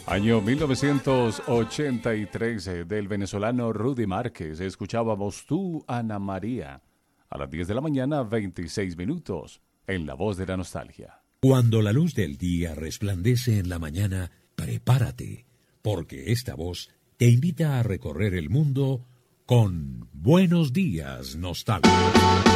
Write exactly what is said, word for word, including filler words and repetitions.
Año mil novecientos ochenta y tres, eh, del venezolano Rudy Márquez. Escuchábamos Tú, Ana María. A las diez de la mañana, veintiséis minutos, en La Voz de la Nostalgia. Cuando la luz del día resplandece en la mañana, prepárate, porque esta voz te invita a recorrer el mundo con Buenos Días, Nostalgia.